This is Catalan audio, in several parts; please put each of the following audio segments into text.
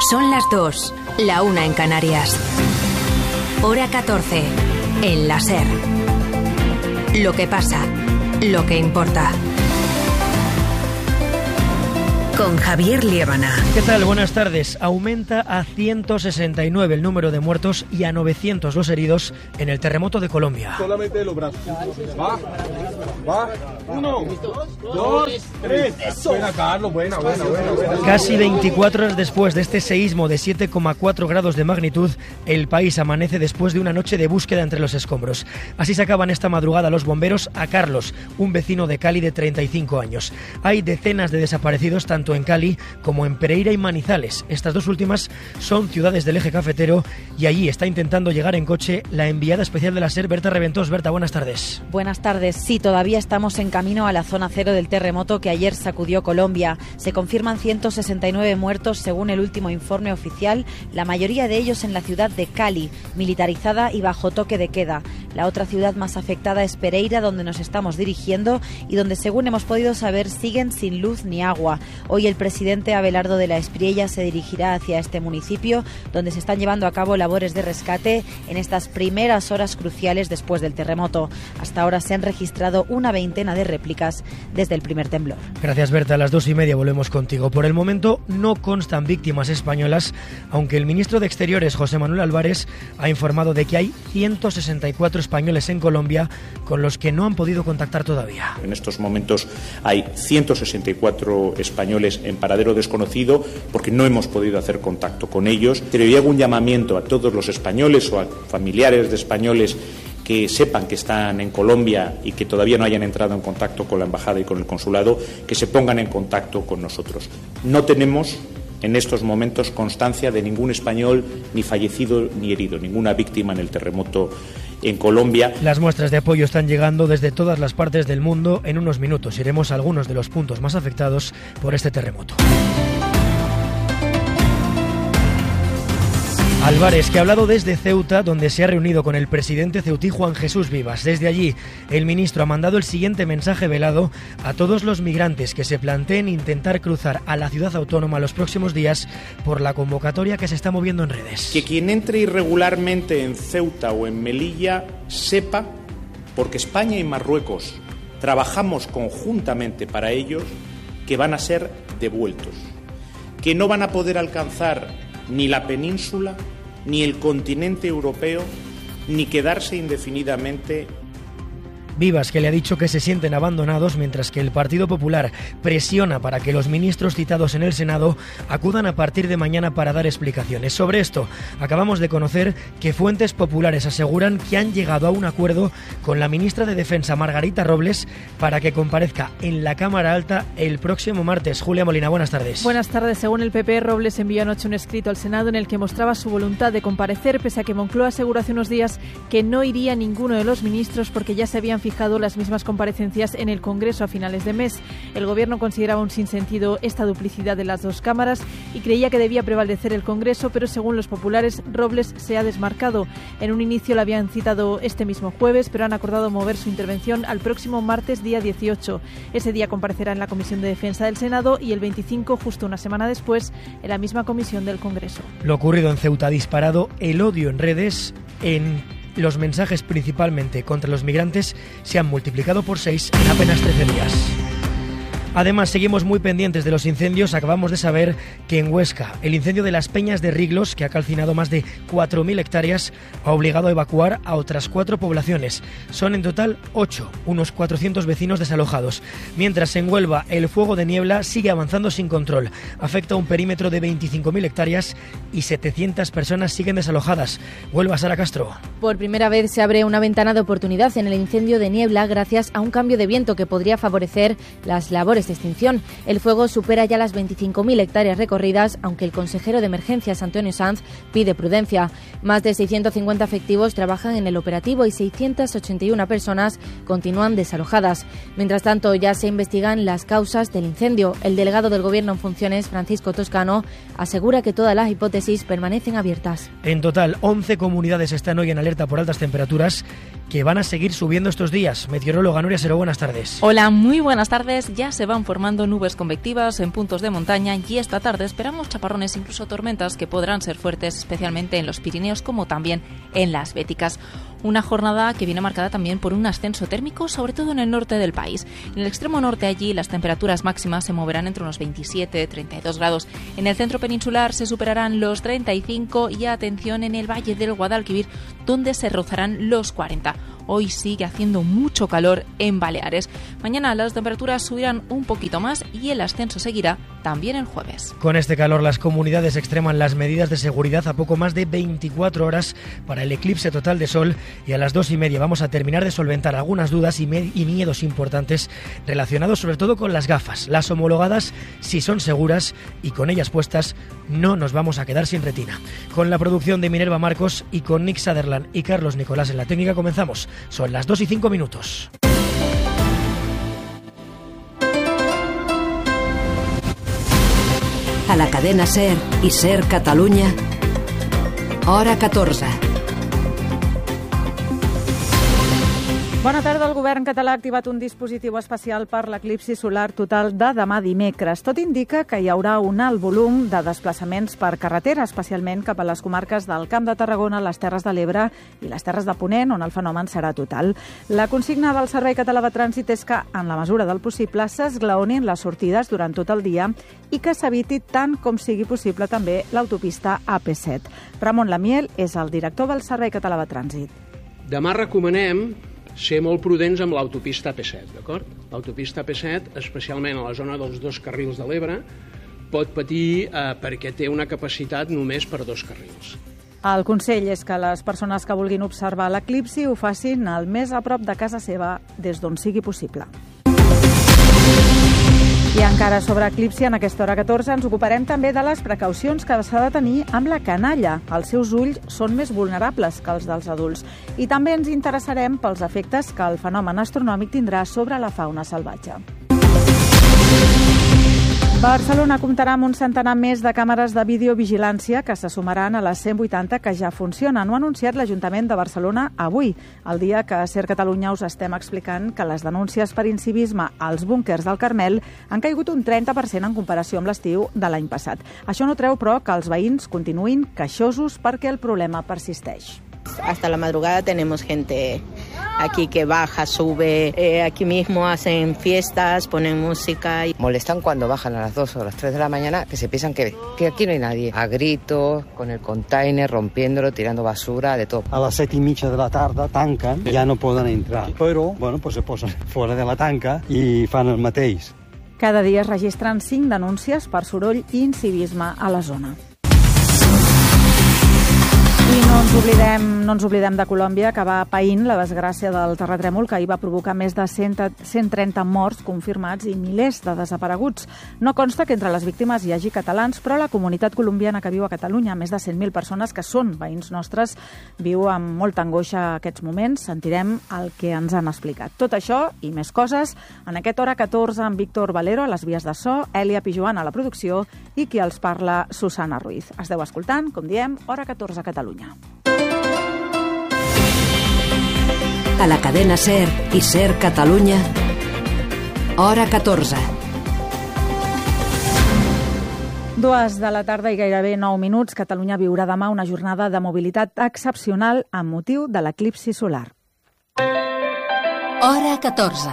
Son las 2, la 1 en Canarias. Hora 14, en la SER. Lo que pasa, lo que importa. Con Javier Liébana. ¿Qué tal? Buenas tardes. Aumenta a 169 el número de muertos y a 900 los heridos en el terremoto de Colombia. Solamente los brazos. Va. 1, 2, 3. Buena, Carlos. Buena. Casi 24 horas después de este seísmo de 7,4 grados de magnitud, el país amanece después de una noche de búsqueda entre los escombros. Así sacaban esta madrugada los bomberos a Carlos, un vecino de Cali de 35 años. Hay decenas de desaparecidos tanto en Cali como en Pereira y Manizales. Estas dos últimas son ciudades del eje cafetero y allí está intentando llegar en coche la enviada especial de la SER, Berta Reventós. Berta, buenas tardes. Buenas tardes. Sí, todavía estamos en camino a la zona cero del terremoto que ayer sacudió Colombia. Se confirman 169 muertos según el último informe oficial, la mayoría de ellos en la ciudad de Cali, militarizada y bajo toque de queda. La otra ciudad más afectada es Pereira, donde nos estamos dirigiendo y donde, según hemos podido saber, siguen sin luz ni agua. Hoy el presidente Abelardo de la Espriella se dirigirá hacia este municipio, donde se están llevando a cabo labores de rescate en estas primeras horas cruciales después del terremoto. Hasta ahora se han registrado una veintena de réplicas desde el primer temblor. Gracias, Berta. A las 2:30 volvemos contigo. Por el momento no constan víctimas españolas, aunque el ministro de Exteriores, José Manuel Álvarez, ha informado de que hay 164 españoles en Colombia con los que no han podido contactar todavía. En estos momentos hay 164 españoles en paradero desconocido porque no hemos podido hacer contacto con ellos. Pero yo hago un llamamiento a todos los españoles o a familiares de españoles que sepan que están en Colombia y que todavía no hayan entrado en contacto con la embajada y con el consulado, que se pongan en contacto con nosotros. No tenemos en estos momentos constancia de ningún español ni fallecido ni herido, ninguna víctima en el terremoto en Colombia. Las muestras de apoyo están llegando desde todas las partes del mundo. En unos minutos iremos a algunos de los puntos más afectados por este terremoto. Álvarez, que ha hablado desde Ceuta, donde se ha reunido con el presidente ceutí Juan Jesús Vivas. Desde allí, el ministro ha mandado el siguiente mensaje velado a todos los migrantes que se planteen intentar cruzar a la ciudad autónoma los próximos días por la convocatoria que se está moviendo en redes. Que quien entre irregularmente en Ceuta o en Melilla sepa, porque España y Marruecos trabajamos conjuntamente para ellos, que van a ser devueltos, que no van a poder alcanzar ni la península, ni el continente europeo, ni quedarse indefinidamente. Vivas, que le ha dicho que se sienten abandonados, mientras que el Partido Popular presiona para que los ministros citados en el Senado acudan a partir de mañana para dar explicaciones. Sobre esto, acabamos de conocer que fuentes populares aseguran que han llegado a un acuerdo con la ministra de Defensa, Margarita Robles, para que comparezca en la Cámara Alta el próximo martes. Julia Molina, buenas tardes. Buenas tardes. Según el PP, Robles envió anoche un escrito al Senado en el que mostraba su voluntad de comparecer, pese a que Moncloa aseguró hace unos días que no iría ninguno de los ministros porque ya se habían fijado las mismas comparecencias en el Congreso a finales de mes. El Gobierno consideraba un sinsentido esta duplicidad de las dos cámaras y creía que debía prevalecer el Congreso, pero según los populares, Robles se ha desmarcado. En un inicio la habían citado este mismo jueves, pero han acordado mover su intervención al próximo martes, día 18. Ese día comparecerá en la Comisión de Defensa del Senado y el 25, justo una semana después, en la misma comisión del Congreso. Lo ocurrido en Ceuta ha disparado el odio en redes. Los mensajes principalmente contra los migrantes se han multiplicado por 6 en apenas 13 días. Además, seguimos muy pendientes de los incendios. Acabamos de saber que en Huesca, el incendio de las Peñas de Riglos, que ha calcinado más de 4.000 hectáreas, ha obligado a evacuar a otras 4 poblaciones. Son en total 8, unos 400 vecinos desalojados. Mientras en Huelva, el fuego de niebla sigue avanzando sin control. Afecta a un perímetro de 25.000 hectáreas y 700 personas siguen desalojadas. Huelva, Sara Castro. Por primera vez se abre una ventana de oportunidad en el incendio de niebla gracias a un cambio de viento que podría favorecer las labores de extinción. El fuego supera ya las 25.000 hectáreas recorridas, aunque el consejero de Emergencias, Antonio Sanz, pide prudencia. Más de 650 efectivos trabajan en el operativo y 681 personas continúan desalojadas. Mientras tanto, ya se investigan las causas del incendio. El delegado del Gobierno en funciones, Francisco Toscano, asegura que todas las hipótesis permanecen abiertas. En total, 11 comunidades están hoy en alerta por altas temperaturas que van a seguir subiendo estos días. Meteoróloga Nuria Seró, buenas tardes. Hola, muy buenas tardes. Ya se va van formando nubes convectivas en puntos de montaña y esta tarde esperamos chaparrones, incluso tormentas, que podrán ser fuertes, especialmente en los Pirineos como también en las Béticas. Una jornada que viene marcada también por un ascenso térmico, sobre todo en el norte del país. En el extremo norte allí las temperaturas máximas se moverán entre unos 27 y 32 grados. En el centro peninsular se superarán los 35 y atención en el valle del Guadalquivir, donde se rozarán los 40. Hoy sigue haciendo mucho calor en Baleares. Mañana las temperaturas subirán un poquito más y el ascenso seguirá también el jueves. Con este calor las comunidades extreman las medidas de seguridad a poco más de 24 horas para el eclipse total de sol y a las 2:30 vamos a terminar de solventar algunas dudas y miedos importantes relacionados sobre todo con las gafas. Las homologadas si son seguras y con ellas puestas no nos vamos a quedar sin retina. Con la producción de Minerva Marcos y con Nick Sutherland y Carlos Nicolás en la técnica comenzamos. Son las 2:05. A la cadena SER i SER Catalunya, hora 14. Bona tarda. El govern català ha activat un dispositiu especial per l'eclipsi solar total de demà dimecres. Tot indica que hi haurà un alt volum de desplaçaments per carretera, especialment cap a les comarques del Camp de Tarragona, les Terres de l'Ebre i les Terres de Ponent, on el fenomen serà total. La consigna del Servei Català de Trànsit és que, en la mesura del possible, s'esglaonin les sortides durant tot el dia i que s'eviti tant com sigui possible també l'autopista AP7. Ramon Lamiel és el director del Servei Català de Trànsit. Demà recomanem ser molt prudents amb l'autopista AP7, d'acord? L'autopista AP7, especialment a la zona dels 2 carrils de l'Ebre, pot patir perquè té una capacitat només per 2 carrils. El consell és que les persones que vulguin observar l'eclipsi ho facin el més a prop de casa seva des d'on sigui possible. I encara sobre eclipsi, en aquesta hora 14, ens ocuparem també de les precaucions que s'ha de tenir amb la canalla. Els seus ulls són més vulnerables que els dels adults. I també ens interessarem pels efectes que el fenomen astronòmic tindrà sobre la fauna salvatge. Barcelona comptarà amb un centenar més de càmeres de videovigilància que se sumaran a les 180 que ja funcionen. Ho ha anunciat l'Ajuntament de Barcelona avui, el dia que a SER Catalunya us estem explicant que les denúncies per incivisme als búnquers del Carmel han caigut un 30% en comparació amb l'estiu de l'any passat. Això no treu, però, que els veïns continuïn queixosos perquè el problema persisteix. Hasta la madrugada tenemos gente aquí que baja, sube, aquí mismo hacen fiestas, ponen música. Molestan cuando bajan a las 2 o las 3 de la mañana, que se piensan que aquí no hay nadie. A gritos, con el container, rompiéndolo, tirando basura, de todo. A les 7:30 de la tarda tanquen, ja no poden entrar. Però, pues se posen fora de la tanca i fan el mateix. Cada dia es registren 5 denúncies per soroll i incivisme a la zona. I no ens oblidem de Colòmbia, que va paint la desgràcia del terratrèmol que ahir va provocar més de 130 morts confirmats i milers de desapareguts. No consta que entre les víctimes hi hagi catalans, però la comunitat colombiana que viu a Catalunya, més de 100.000 persones que són veïns nostres, viu amb molta angoixa aquests moments. Sentirem el que ens han explicat. Tot això i més coses en aquesta hora 14 amb Víctor Valero a les vies de so, Èlia Pijuan a la producció i qui els parla, Susana Ruiz. Esteu escoltant, com diem, hora 14 a Catalunya. A la cadena SER i SER Catalunya, hora 14. 2 de la tarda i gairebé 9 minuts. Catalunya viurà demà una jornada de mobilitat excepcional amb motiu de l'eclipsi solar. Hora 14.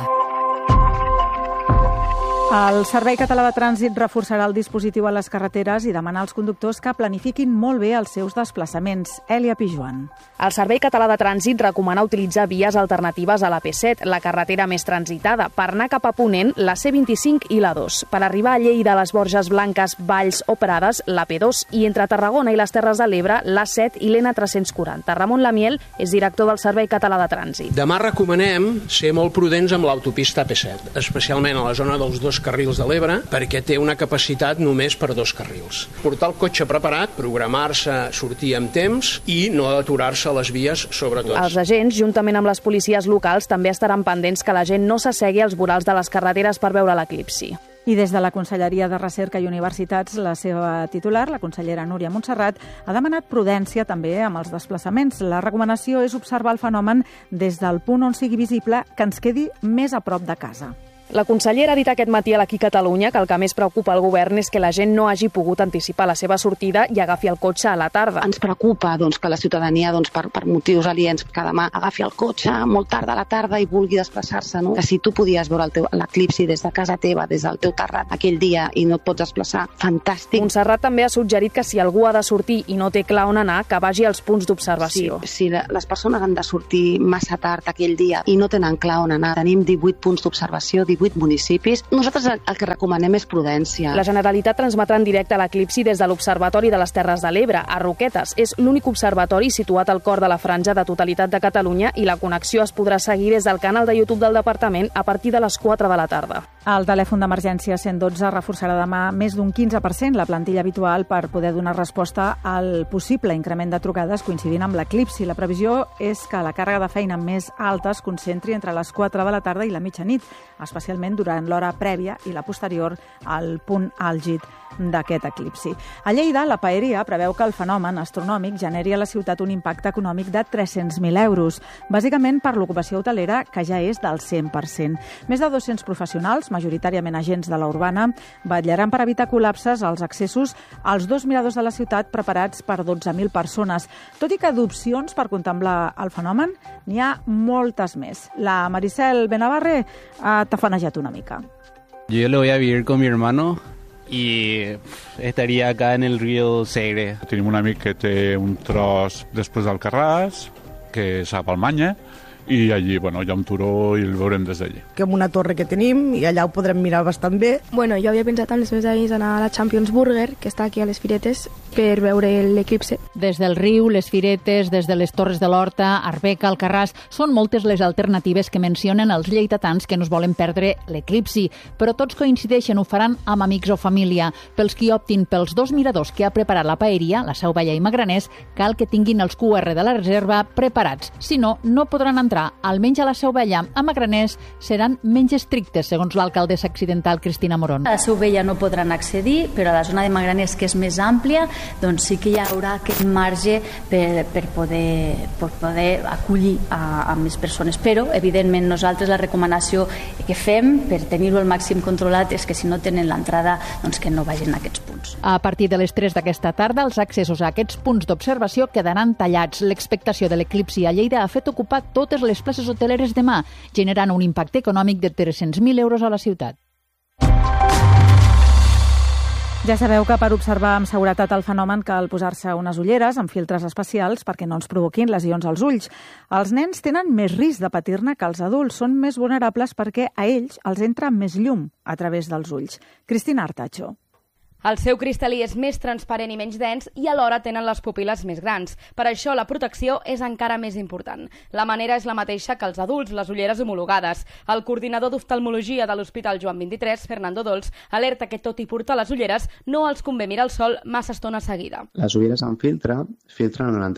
El Servei Català de Trànsit reforçarà el dispositiu a les carreteres i demana als conductors que planifiquin molt bé els seus desplaçaments. Èlia Pijuan. El Servei Català de Trànsit recomana utilitzar vies alternatives a la P7, la carretera més transitada, per anar cap a Ponent, la C25 i la 2. Per arribar a Lleida, les Borges Blanques, Valls o Prades, la P2, i entre Tarragona i les Terres de l'Ebre, l'A7 i l'N340. Ramon Lamiel és director del Servei Català de Trànsit. Demà recomanem ser molt prudents amb l'autopista P7, especialment a la zona dels 2 carrils de l'Ebre, perquè té una capacitat només per 2 carrils. Portar el cotxe preparat, programar-se, sortir amb temps i no aturar-se a les vies, sobretot. Els agents, juntament amb les policies locals, també estaran pendents que la gent no s'assegui als vorals de les carreteres per veure l'eclipsi. I des de la Conselleria de Recerca i Universitats, la seva titular, la consellera Núria Montserrat, ha demanat prudència també amb els desplaçaments. La recomanació és observar el fenomen des del punt on sigui visible que ens quedi més a prop de casa. La consellera ha dit aquest matí a l'Aquí Catalunya que el que més preocupa al govern és que la gent no hagi pogut anticipar la seva sortida i agafi el cotxe a la tarda. Ens preocupa que la ciutadania, per motius aliens, que demà agafi el cotxe molt tard a la tarda i vulgui desplaçar-se. No? Que si tu podies veure l'eclipsi des de casa teva, des del teu terrat, aquell dia, i no et pots desplaçar, fantàstic. Montserrat també ha suggerit que si algú ha de sortir i no té clar on anar, que vagi als punts d'observació. Si les persones han de sortir massa tard aquell dia i no tenen clar on anar, tenim 18 punts d'observació, 18 municipis. Nosaltres el que recomanem és prudència. La Generalitat transmetrà en directe l'eclipsi des de l'Observatori de les Terres de l'Ebre, a Roquetes. És l'únic observatori situat al cor de la franja de totalitat de Catalunya i la connexió es podrà seguir des del canal de YouTube del Departament a partir de les 4 de la tarda. El telèfon d'emergència 112 reforçarà demà més d'un 15% la plantilla habitual per poder donar resposta al possible increment de trucades coincidint amb l'eclipsi. La previsió és que la càrrega de feina més alta es concentri entre les 4 de la tarda i la mitjanit, especialment durant l'hora prèvia i la posterior al punt àlgid d'aquest eclipsi. A Lleida, la Paeria preveu que el fenomen astronòmic generi a la ciutat un impacte econòmic de 300.000 euros, bàsicament per l'ocupació hotelera, que ja és del 100%. Més de 200 professionals, majoritàriament agents de la urbana, vetllaran per evitar col·lapses als accessos als 2 miradors de la ciutat preparats per 12.000 persones. Tot i que d'opcions per contemplar el fenomen n'hi ha moltes més. La Maricel Benavarre ha tafanejat una mica. Yo lo voy a vivir con mi hermano y estaría acá en el río Segre. Tenim un amic que té un tros després d'Alcarràs, que és a Balmanya, i allí hi ha un turó i el veurem des d'allí. Que amb una torre que tenim i allà ho podrem mirar bastant bé. Bueno, jo havia pensat amb les meves amics anar a la Champions Burger, que està aquí a les Firetes, per veure l'eclipse. Des del riu, les Firetes, des de les Torres de l'Horta, Arbeca, Alcarràs, són moltes les alternatives que mencionen els lleidatans que no es volen perdre l'eclipsi, però tots coincideixen, ho faran amb amics o família. Pels qui optin pels 2 miradors que ha preparat la Paeria, la Seu Vella i Magraners, cal que tinguin els QR de la reserva preparats. Si no, no podran entrar. Almenys a la Seu Vella. A Magraners seran menys estrictes, segons l'alcaldessa accidental Cristina Morón. A la Seu Vella no podran accedir, però a la zona de Magraners, que és més àmplia, doncs sí que hi haurà aquest marge per poder acollir a més persones. Però, evidentment, nosaltres la recomanació que fem per tenir-ho al màxim controlat és que si no tenen l'entrada, doncs que no vagin a aquests punts. A partir de les 3 d'aquesta tarda, els accessos a aquests punts d'observació quedaran tallats. L'expectació de l'eclipsi a Lleida ha fet ocupar totes les places hoteleres demà, generant un impacte econòmic de 300.000 euros a la ciutat. Ja sabeu que per observar amb seguretat el fenomen cal posar-se unes ulleres amb filtres especials perquè no ens provoquin lesions als ulls. Els nens tenen més risc de patir-ne que els adults. Són més vulnerables perquè a ells els entra més llum a través dels ulls. Cristina Artacho. El seu cristal·lí és més transparent i menys dens i alhora tenen les pupil·les més grans. Per això la protecció és encara més important. La manera és la mateixa que els adults, les ulleres homologades. El coordinador d'oftalmologia de l'Hospital Joan 23, Fernando Dols, alerta que tot i portar les ulleres no els convé mirar el sol massa estona seguida. Les ulleres amb filtre filtren el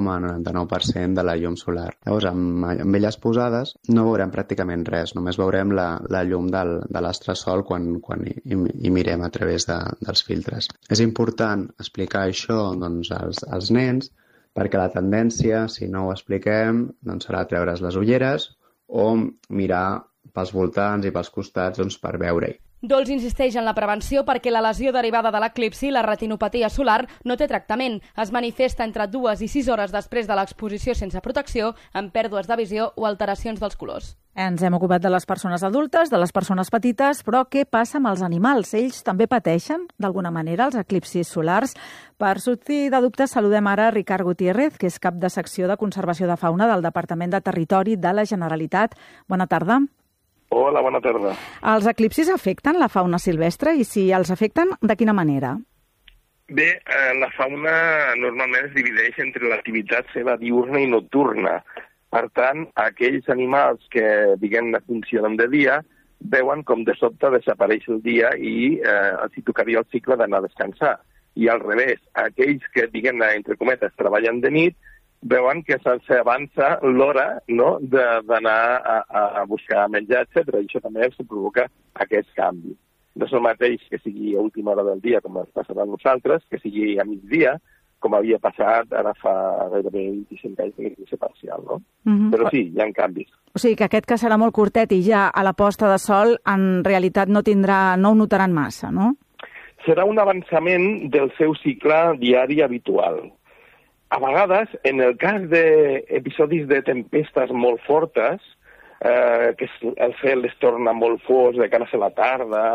99,99% de la llum solar. Llavors, amb elles posades no veurem pràcticament res, només veurem la llum de l'astre sol quan hi mirem a través dels filtres. És important explicar això als nens perquè la tendència, si no ho expliquem, serà treure's les ulleres o mirar pels voltants i pels costats per veure-hi. Dols insisteix en la prevenció perquè la lesió derivada de l'eclipsi, la retinopatia solar, no té tractament. Es manifesta entre 2 i 6 hores després de l'exposició sense protecció, amb pèrdues de visió o alteracions dels colors. Ens hem ocupat de les persones adultes, de les persones petites, però què passa amb els animals? Ells també pateixen, d'alguna manera, els eclipsis solars? Per sortir de dubtes, saludem ara Ricard Gutiérrez, que és cap de secció de Conservació de Fauna del Departament de Territori de la Generalitat. Bona tarda. Hola, bona tarda. Els eclipsis afecten la fauna silvestre i si els afecten, de quina manera? Bé, la fauna normalment es divideix entre l'activitat seva diurna i nocturna. Per tant, aquells animals que, diguem-ne, funcionen de dia, veuen com de sobte desapareix el dia i els tocaria el cicle d'anar a descansar. I al revés, aquells que, diguem-ne, entre cometes, treballen de nit, veuen que s'avança l'hora d'anar a buscar menjar, etc. I això també els provoca aquest canvi. No és el mateix que sigui a última hora del dia, com ens passarà a nosaltres, que sigui a migdia, com havia passat ara fa gairebé 25 anys d'eclipsi parcial, no? Però sí, hi ha canvis. O sigui que aquest que serà molt curtet i ja a la posta de sol en realitat no ho notaran massa, no? Serà un avançament del seu cicle diari habitual. A vegades, en el cas d'episodis de tempestes molt fortes, que el cel es torna molt fosc de cara a la tarda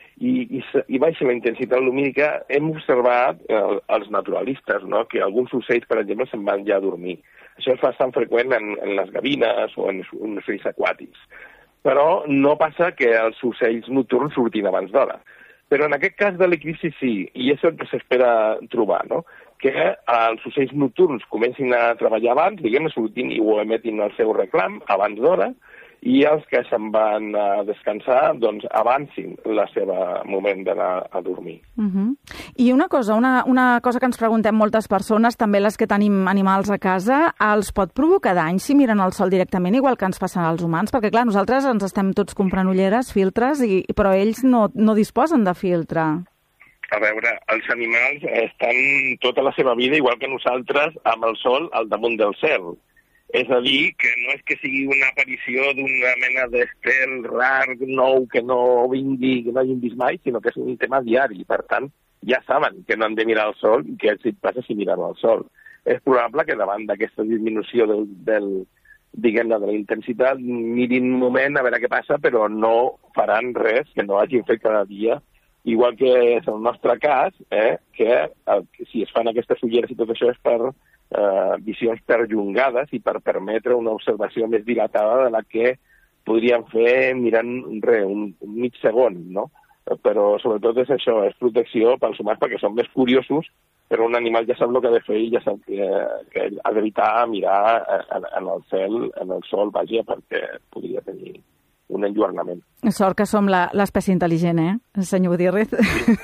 i baixa la intensitat lumínica, hem observat, els naturalistes, no? Que alguns ocells, per exemple, se'n van ja a dormir. Això és bastant freqüent en les gavines o en ocells aquàtics. Però no passa que els ocells nocturns surtin abans d'hora. Però en aquest cas de l'eclipsi sí, i és el que s'espera trobar, no? Que els ocells nocturns comencin a treballar abans, diguem-ne, sortint i ho emetin el seu reclam abans d'hora, i els que se'n van a descansar, doncs avancin el seu moment d'anar a dormir. I una cosa que ens preguntem moltes persones, també les que tenim animals a casa, els pot provocar dany si miren el sol directament, igual que ens passa als humans? Perquè, clar, nosaltres ens estem tots comprant ulleres, filtres, però ells no disposen de filtre. A veure, els animals estan tota la seva vida, igual que nosaltres, amb el sol al damunt del cel. És a dir, que no és que sigui una aparició d'una mena d'estel rar, nou, que no vingui, que no hagin vist mai, sinó que és un tema diari. Per tant, ja saben que no han de mirar el sol i què els passa si miren el sol. És probable que davant d'aquesta disminució diguem-ne, de la intensitat, mirin un moment a veure què passa, però no faran res que no hagin fet cada dia. Igual que és el nostre cas, que si es fan aquestes ulleres i tot això és per visions perllongades i per permetre una observació més dilatada de la que podríem fer mirant un mig segon, no? Però sobretot és això, és protecció pels humans perquè són més curiosos, però un animal ja sap el que ha de fer i ja sap que ha d'evitar mirar en el cel, en el sol, vaja, perquè podria tenir un enlluernament. Sort que som l'espècie intel·ligent, senyor Gutiérrez?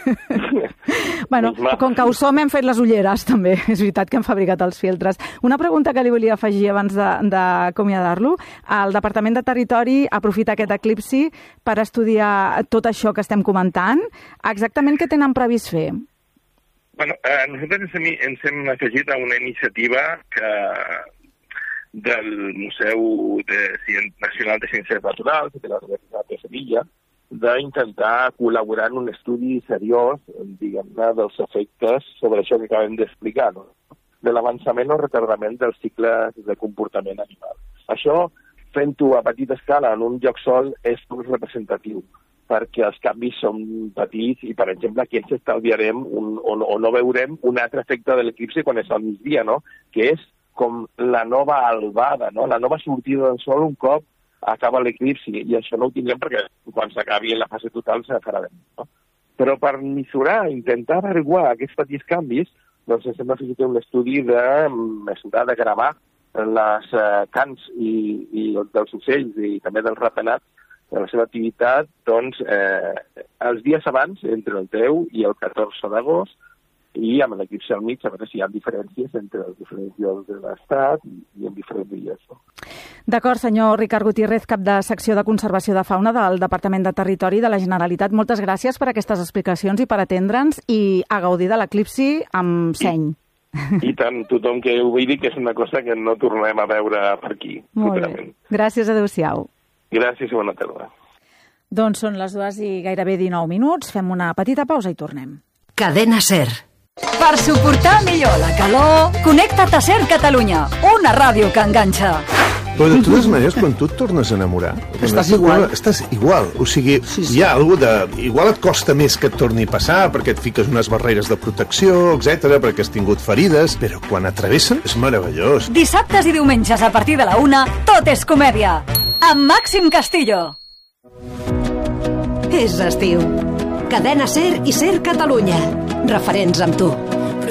Bueno, com que ho som, hem fet les ulleres, també. És veritat que hem fabricat els filtres. Una pregunta que li volia afegir abans d'acomiadar-lo. El Departament de Territori aprofita aquest eclipsi per estudiar tot això que estem comentant. Exactament què tenen previst fer? Bueno, nosaltres ens hem afegit a una iniciativa del Museu Nacional de Ciències Naturals de la Universitat de Sevilla, d'intentar col·laborar en un estudi seriós, diguem-ne, dels efectes sobre això que acabem d'explicar, no? De l'avançament o retardament dels cicles de comportament animal. Això, fent-ho a petita escala en un lloc sol, és poc representatiu, perquè els canvis són petits i, per exemple, aquí ens estalviarem o no veurem un altre efecte de l'eclipsi quan és al migdia, no? Que és com la nova albada, no? La nova sortida del sol un cop acaba l'eclipsi, i això no ho tindrem perquè quan s'acabi la fase total se farà bé, no? Però per mesurar, intentar averiguar aquests petits canvis, doncs ens hem afegit un estudi de mesurar, de gravar les cants i dels ocells i també dels ratpenats de la seva activitat, doncs, els dies abans, entre el 10 i el 14 d'agost, i amb l'eclipsi al mig, a veure si hi ha diferències entre els diferents llocs de l'Estat i en diferents dies. No? D'acord, senyor Ricard Gutiérrez, cap de secció de Conservació de Fauna del Departament de Territori de la Generalitat. Moltes gràcies per aquestes explicacions i per atendre'ns i a gaudir de l'eclipsi amb seny. I tant, tothom que ho vegi, que és una cosa que no tornem a veure per aquí. Molt bé. Gràcies, adéu-siau. Gràcies i bona tarda. Doncs són les 2:19. Fem una petita pausa i tornem. Cadena SER. Per suportar millor la calor, connecta't a SER Catalunya, una ràdio que enganxa. Però de totes maneres, quan tu et tornes a enamorar... Estàs igual. Estàs igual. O sigui, hi ha alguna de... Igual et costa més que et torni a passar, perquè et fiques unes barreres de protecció, etc, perquè has tingut ferides, però quan atravessen és meravellós. Dissabtes i diumenges a partir de la 1, tot és comèdia. Amb Màxim Castillo. És estiu. Cadena SER i SER Catalunya. Referents amb tu.